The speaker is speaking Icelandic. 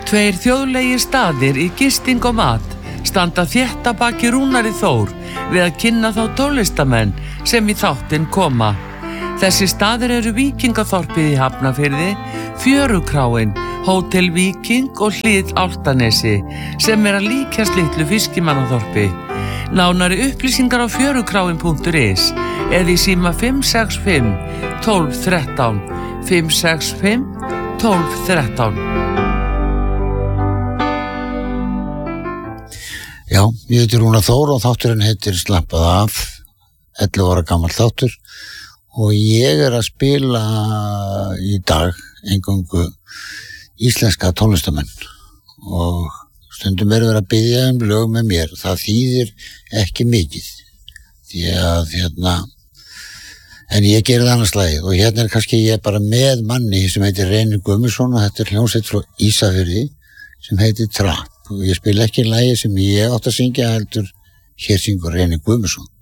Tveir þjóðlegir staðir í gisting og mat standa þétt að baki Rúnari Þór við að kynna þá tónlistamenn sem í þáttinn koma. Þessi staðir eru Víkingaþorpið í Hafnarfirði, Fjörukráin, Hótel Víking og Hlíð Álftanesi sem að líkjast litlu Fiskimannaþorpi. Nánari upplýsingar á fjörukráin.is eða í síma 565 12 13 565 12 13. Já, ég heiti Rúnar Þór og þátturinn heitir Slappað af, 11 ára gamall þáttur og ég að spila í dag eingöngu íslenska tónlistamenn og stundum verið að biðja lög með mér. Það þýðir ekki mikið því að en ég geri það annars lagið og hérna kannski ég bara með manni sem heitir Reynir Guðmundsson og þetta hljómsveit frá Ísafirði sem heitir Trapp og ég spila ekki lagið sem ég átt að syngja heldur hér syngur Reynir Guðmundsson.